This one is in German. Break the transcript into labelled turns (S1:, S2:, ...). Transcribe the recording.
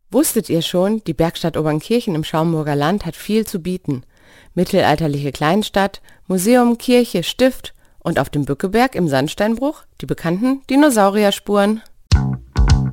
S1: Wusstet ihr schon, die Bergstadt Obernkirchen im Schaumburger Land hat viel zu bieten. Mittelalterliche Kleinstadt, Museum, Kirche, Stift und auf dem Bückeberg im Sandsteinbruch die bekannten Dinosaurierspuren.